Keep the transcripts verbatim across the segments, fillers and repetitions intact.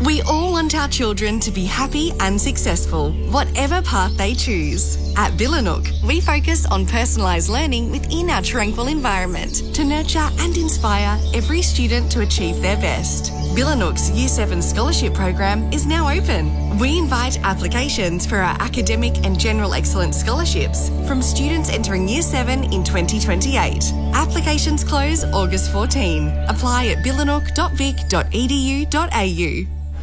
We all want our children to be happy and successful, whatever path they choose. At Billanook, we focus on personalised learning within our tranquil environment to nurture and inspire every student to achieve their best. Billanook's Year seven Scholarship Program is now open. We invite applications for our academic and general excellence scholarships from students entering Year seven in twenty twenty-eight. Applications close August fourteenth. Apply at billanook dot vic dot e d u dot a u.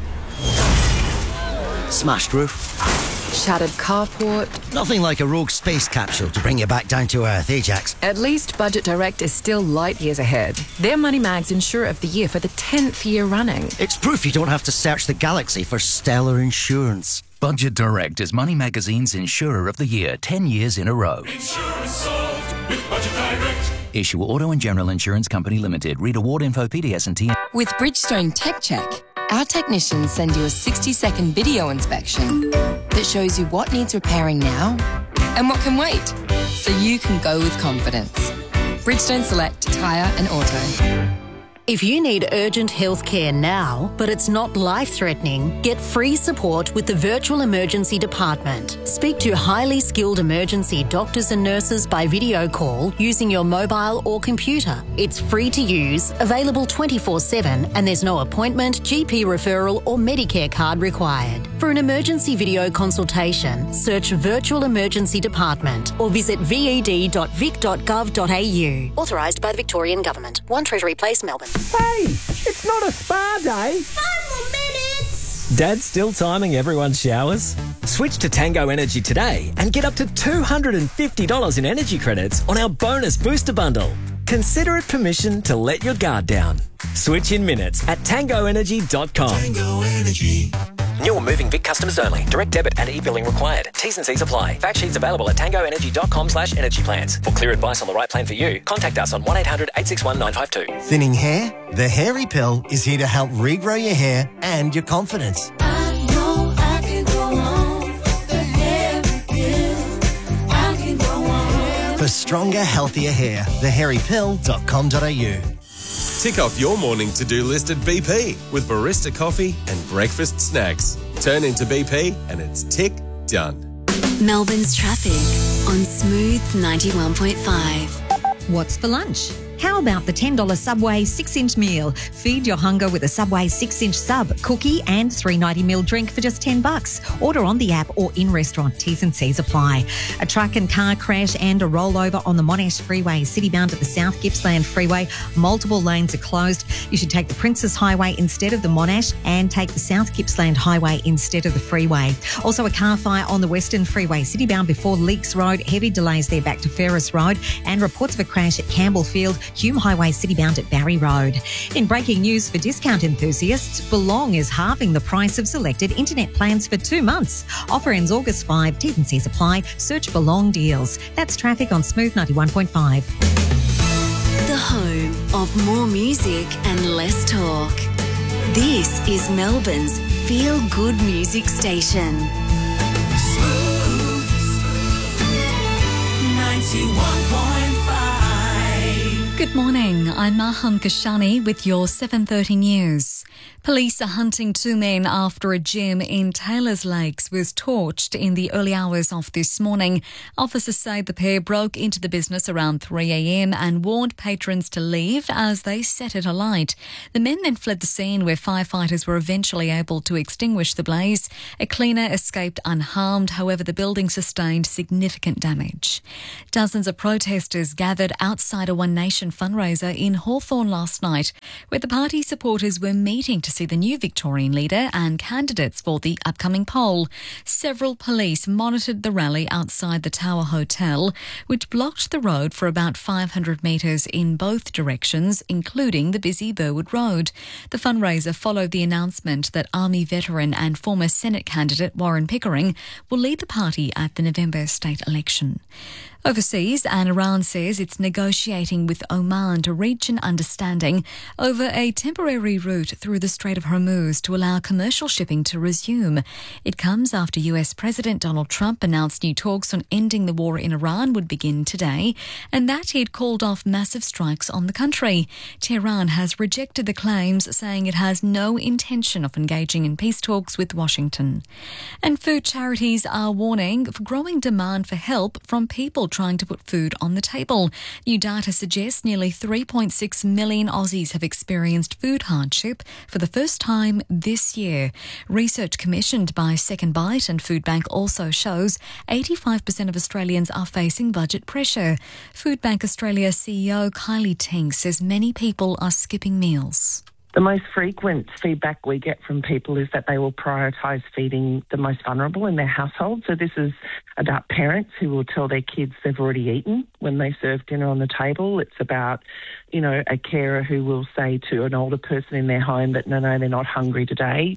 Smashed roof. Shattered carport. Nothing like a rogue space capsule to bring you back down to earth, eh, Jax? At least Budget Direct is still light years ahead. They're Money Mag's Insurer of the Year for the tenth year running. It's proof you don't have to search the galaxy for stellar insurance. Budget Direct is Money Magazine's Insurer of the Year ten years in a row. Insurance solved with Budget Direct. Issue Auto and General Insurance Company Limited. Read award info P D S and T. With Bridgestone Tech Check, our technicians send you a sixty second video inspection that shows you what needs repairing now and what can wait, so you can go with confidence. Bridgestone Select Tyre and Auto. If you need urgent health care now, but it's not life-threatening, get free support with the Virtual Emergency Department. Speak to highly skilled emergency doctors and nurses by video call using your mobile or computer. It's free to use, available twenty-four seven, and there's no appointment, G P referral or Medicare card required. For an emergency video consultation, search Virtual Emergency Department or visit v e d dot vic dot gov dot a u. Authorised by the Victorian Government. one Treasury Place, Melbourne. Hey, it's not a spa day. Five more minutes. Dad's still timing everyone's showers. Switch to Tango Energy today and get up to two hundred fifty dollars in energy credits on our bonus booster bundle. Consider it permission to let your guard down. Switch in minutes at tango energy dot com. Tango Energy. New or moving Vic customers only. Direct debit and e-billing required. T's and C's apply. Fact sheets available at tango energy dot com slash energy plans. For clear advice on the right plan for you, contact us on one eight hundred eight six one nine five two. Thinning hair? The Hairy Pill is here to help regrow your hair and your confidence. I know I can go on. The Hairy Pill. I can go on. For stronger, healthier hair, the hairy pill dot com dot a u. Tick off your morning to-do list at B P with barista coffee and breakfast snacks. Turn into B P and it's tick done. Melbourne's traffic on Smooth ninety-one point five. What's for lunch? How about the ten dollars Subway six inch meal? Feed your hunger with a Subway six inch sub, cookie and three ninety ml drink for just ten bucks. Order on the app or in-restaurant. T's and C's apply. A truck and car crash and a rollover on the Monash Freeway, citybound at the South Gippsland Freeway. Multiple lanes are closed. You should take the Princess Highway instead of the Monash and take the South Gippsland Highway instead of the freeway. Also a car fire on the Western Freeway, citybound before Leaks Road. Heavy delays there back to Ferris Road, and reports of a crash at Campbellfield, Hume Highway citybound at Barry Road. In breaking news for discount enthusiasts, Belong is halving the price of selected internet plans for two months. Offer ends August fifth. T's and C's apply. Search Belong deals. That's traffic on Smooth ninety-one point five. The home of more music and less talk. This is Melbourne's feel-good music station. Smooth ninety-one point five. Good morning, I'm Maham Kashani with your seven thirty news. Police are hunting two men after a gym in Taylors Lakes was torched in the early hours of this morning. Officers say the pair broke into the business around three a.m. and warned patrons to leave as they set it alight. The men then fled the scene, where firefighters were eventually able to extinguish the blaze. A cleaner escaped unharmed, however the building sustained significant damage. Dozens of protesters gathered outside a One Nation fundraiser in Hawthorn last night, where the party supporters were meeting to see the new Victorian leader and candidates for the upcoming poll. Several police monitored the rally outside the Tower Hotel, which blocked the road for about five hundred metres in both directions, including the busy Burwood Road. The fundraiser followed the announcement that Army veteran and former Senate candidate Warren Pickering will lead the party at the November state election. Overseas, and Iran says it's negotiating with Oman to reach an understanding over a temporary route through the Strait of Hormuz to allow commercial shipping to resume. It comes after U S President Donald Trump announced new talks on ending the war in Iran would begin today, and that he'd called off massive strikes on the country. Tehran has rejected the claims, saying it has no intention of engaging in peace talks with Washington. And food charities are warning of growing demand for help from people trying to put food on the table. New data suggests nearly three point six million Aussies have experienced food hardship for the first time this year. Research commissioned by Second Bite and Foodbank also shows eighty-five percent of Australians are facing budget pressure. Foodbank Australia C E O Kylie Teng says many people are skipping meals. The most frequent feedback we get from people is that they will prioritise feeding the most vulnerable in their household. So this is about parents who will tell their kids they've already eaten when they serve dinner on the table. It's about, you know, a carer who will say to an older person in their home that, no, no, they're not hungry today.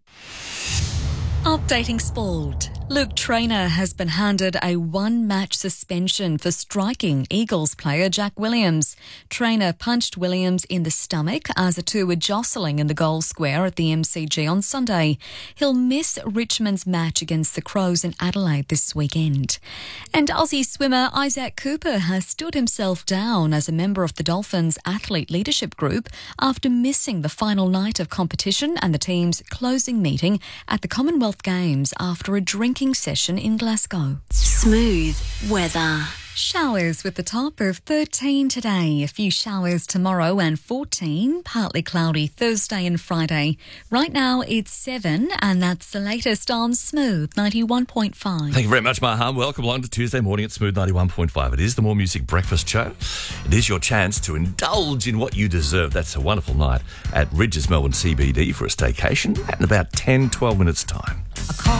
Updating sport. Luke Traynor has been handed a one-match suspension for striking Eagles player Jack Williams. Traynor punched Williams in the stomach as the two were jostling in the goal square at the M C G on Sunday. He'll miss Richmond's match against the Crows in Adelaide this weekend. And Aussie swimmer Isaac Cooper has stood himself down as a member of the Dolphins athlete leadership group after missing the final night of competition and the team's closing meeting at the Commonwealth Games after a drinking session in Glasgow. Smooth weather. Showers with the top of thirteen today. A few showers tomorrow and fourteen. Partly cloudy Thursday and Friday. Right now it's seven, and that's the latest on Smooth ninety-one point five. Thank you very much, Maham. Welcome along to Tuesday morning at Smooth ninety-one point five. It is the More Music Breakfast Show. It is your chance to indulge in what you deserve. That's a wonderful night at Ridges Melbourne C B D for a staycation in about ten, twelve minutes' time.